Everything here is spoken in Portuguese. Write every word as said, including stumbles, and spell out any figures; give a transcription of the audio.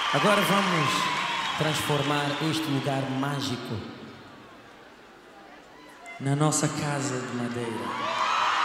Agora vamos transformar este lugar mágico na nossa casa de madeira.